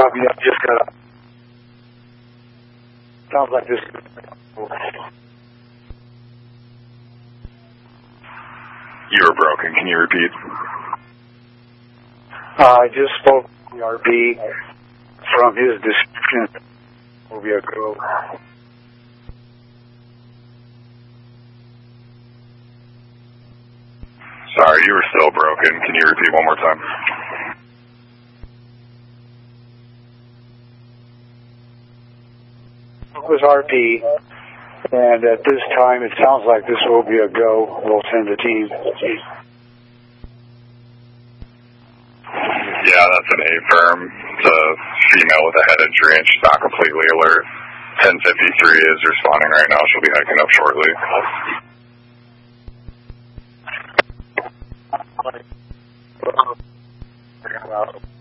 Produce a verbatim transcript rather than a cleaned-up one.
me. I just got up. Sounds like this. You were broken. Can you repeat? Uh, I just spoke to the R P from his description. Will be a go. Sorry, you were still broken. Can you repeat one more time? It was R P, and at this time it sounds like this will be a go. We'll send a team. Yeah, that's an A-firm. It's a female with a head injury, and she's not completely alert. ten fifty-three is responding right now. She'll be hiking up shortly. Well,